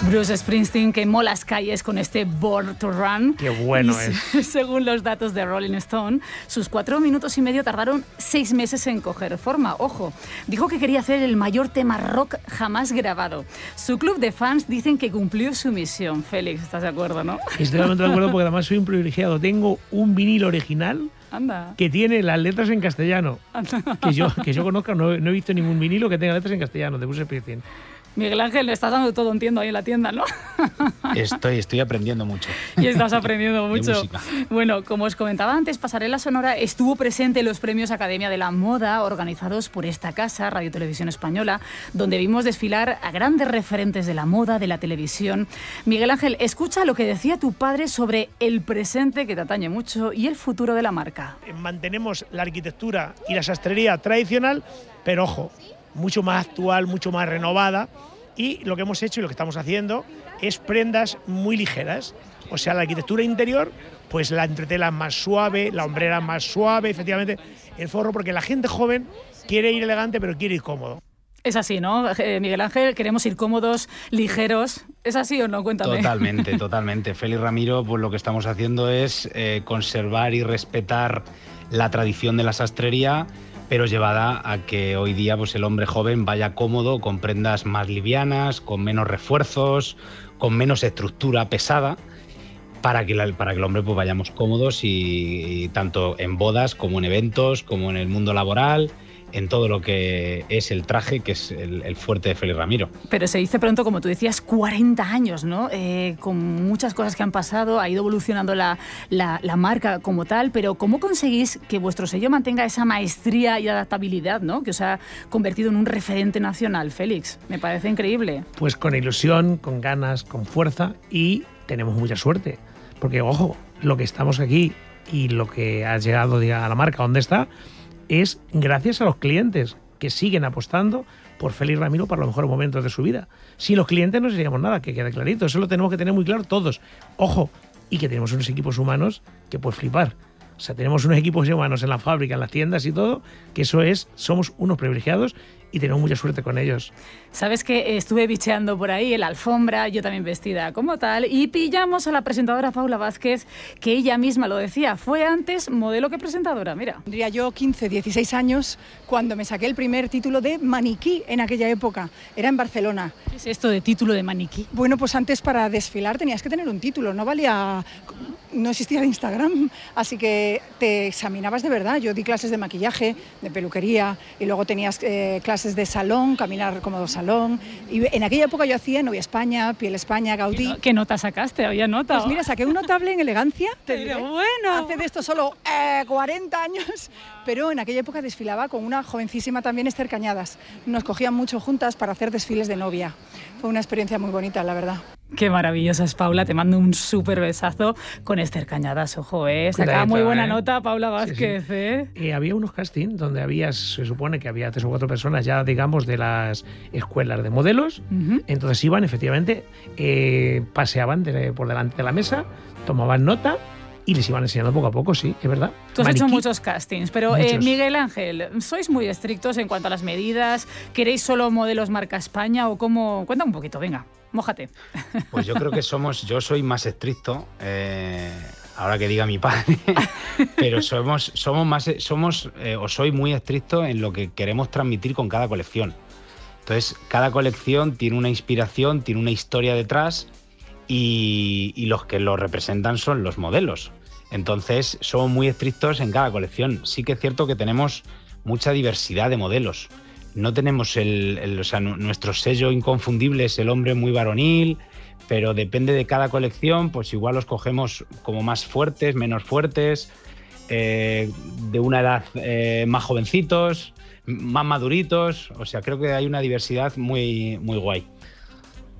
Bruce Springsteen quemó las calles con este Born to Run. ¡Qué bueno es! Según los datos de Rolling Stone, sus 4 minutos y medio tardaron 6 meses en coger forma. Ojo, dijo que quería hacer el mayor tema rock jamás grabado. Su club de fans dicen que cumplió su misión. Félix, ¿estás de acuerdo, no? Estoy totalmente de acuerdo porque además soy un privilegiado. Tengo un vinilo original. Anda. Que tiene las letras en castellano. Que yo conozca, no he visto ningún vinilo que tenga letras en castellano de Bruce Springsteen. Miguel Ángel, le estás dando todo, entiendo, ahí en la tienda, ¿no? Estoy aprendiendo mucho. Y estás aprendiendo mucho. De música. Bueno, como os comentaba antes, Pasarela Sonora estuvo presente en los premios Academia de la Moda organizados por esta casa, Radio Televisión Española, donde vimos desfilar a grandes referentes de la moda, de la televisión. Miguel Ángel, escucha lo que decía tu padre sobre el presente, que te atañe mucho, y el futuro de la marca. Mantenemos la arquitectura y la sastrería tradicional, pero ojo, mucho más actual, mucho más renovada, y lo que hemos hecho y lo que estamos haciendo es prendas muy ligeras. O sea, la arquitectura interior, pues la entretela más suave, la hombrera más suave, efectivamente, el forro, porque la gente joven quiere ir elegante, pero quiere ir cómodo. Es así, ¿no, Miguel Ángel? Queremos ir cómodos, ligeros. ¿Es así o no? Cuéntame. Totalmente. Félix Ramiro, pues lo que estamos haciendo es conservar y respetar la tradición de la sastrería, pero llevada a que hoy día pues el hombre joven vaya cómodo, con prendas más livianas, con menos refuerzos, con menos estructura pesada, para que el hombre pues vayamos cómodos y tanto en bodas como en eventos, como en el mundo laboral, en todo lo que es el traje, que es el fuerte de Félix Ramiro. Pero se dice pronto, como tú decías, 40 años, ¿no? Con muchas cosas que han pasado, ha ido evolucionando la marca como tal, pero ¿cómo conseguís que vuestro sello mantenga esa maestría y adaptabilidad, ¿no? Que os ha convertido en un referente nacional, Félix? Me parece increíble. Pues con ilusión, con ganas, con fuerza, y tenemos mucha suerte. Porque, ojo, lo que estamos aquí y lo que ha llegado a la marca donde está es gracias a los clientes que siguen apostando por Félix Ramiro para los mejores momentos de su vida. Sin los clientes no seríamos nada, que quede clarito. Eso lo tenemos que tener muy claro todos. Ojo, y que tenemos unos equipos humanos que puedes flipar. O sea, tenemos unos equipos humanos en la fábrica, en las tiendas y todo, que somos unos privilegiados y tenemos mucha suerte con ellos. Sabes que estuve bicheando por ahí en la alfombra, yo también vestida como tal, y pillamos a la presentadora Paula Vázquez, que ella misma lo decía, fue antes modelo que presentadora, mira. Tendría yo 15, 16 años cuando me saqué el primer título de maniquí en aquella época, era en Barcelona. ¿Qué es esto de título de maniquí? Bueno, pues antes para desfilar tenías que tener un título, no existía Instagram, así que te examinabas de verdad. Yo di clases de maquillaje, de peluquería, y luego tenías clases de salón, caminar como salón. Y en aquella época yo hacía Novia España, Piel España, Gaudí. ¿Qué nota sacaste? ¿Había nota? Pues mira, saqué un notable en elegancia. Pero bueno. Hace de esto solo 40 años, pero en aquella época desfilaba con una jovencísima también, Esther Cañadas. Nos cogían mucho juntas para hacer desfiles de novia. Fue una experiencia muy bonita, la verdad. Qué maravillosa es Paula, te mando un súper besazo con Esther Cañadas, ojo, sacaba muy buena nota Paula Vázquez, sí. Había unos castings donde se supone que había 3 o 4 personas ya, digamos, de las escuelas de modelos, entonces iban, efectivamente, paseaban por delante de la mesa, tomaban nota y les iban enseñando poco a poco, sí, es verdad. Tú has hecho muchos castings, pero Miguel Ángel, ¿sois muy estrictos en cuanto a las medidas? ¿Queréis solo modelos marca España o cómo? Cuéntame un poquito, venga. Mójate. Pues yo creo que yo soy más estricto, ahora que diga mi padre, pero soy muy estricto en lo que queremos transmitir con cada colección. Entonces, cada colección tiene una inspiración, tiene una historia detrás y los que lo representan son los modelos. Entonces, somos muy estrictos en cada colección. Sí que es cierto que tenemos mucha diversidad de modelos. No tenemos nuestro sello inconfundible es el hombre muy varonil, pero depende de cada colección, pues igual los cogemos como más fuertes, menos fuertes, de una edad más jovencitos, más maduritos. O sea, creo que hay una diversidad muy, muy guay.